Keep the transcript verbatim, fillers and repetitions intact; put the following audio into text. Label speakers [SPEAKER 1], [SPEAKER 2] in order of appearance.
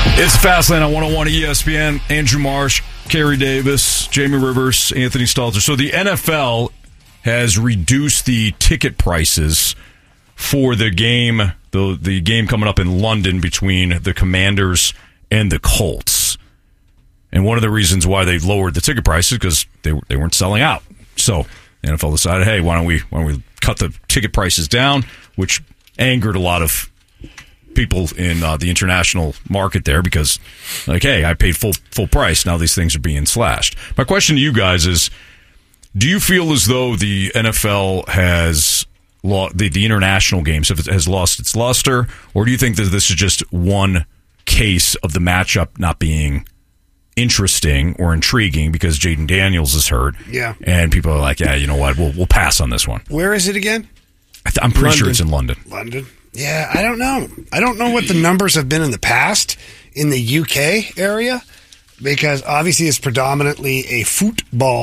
[SPEAKER 1] It's Fastlane on one oh one E S P N. Andrew Marsh, Kerry Davis, Jamie Rivers, Anthony Stalter. So the N F L has reduced the ticket prices for the game, the the game coming up in London between the Commanders and the Colts. And one of the reasons why they've lowered the ticket prices is because they they weren't selling out. So the N F L decided, hey, why don't we why don't we cut the ticket prices down, which angered a lot of people in uh, the international market there because, like, hey, I paid full full price. Now these things are being slashed. My question to you guys is, do you feel as though the N F L has lo- the, the international games have, has lost its luster, or do you think that this is just one case of the matchup not being interesting or intriguing because Jaden Daniels is hurt?
[SPEAKER 2] Yeah.
[SPEAKER 1] And people are like, yeah, you know what, we'll we'll pass on this one.
[SPEAKER 2] Where is it again?
[SPEAKER 1] I th- I'm pretty
[SPEAKER 2] London.
[SPEAKER 1] sure it's in London.
[SPEAKER 2] London? Yeah, I don't know. I don't know what the numbers have been in the past in the U K area because obviously it's predominantly a football